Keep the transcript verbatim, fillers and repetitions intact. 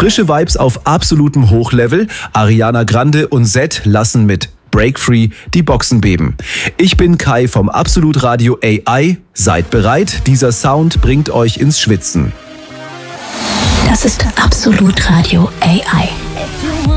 Frische Vibes auf absolutem Hochlevel. Ariana Grande und Zedd lassen mit Break Free die Boxen beben. Ich bin Kai vom Absolut Radio A I. Seid bereit, dieser Sound bringt euch ins Schwitzen. Das ist Absolut Radio A I.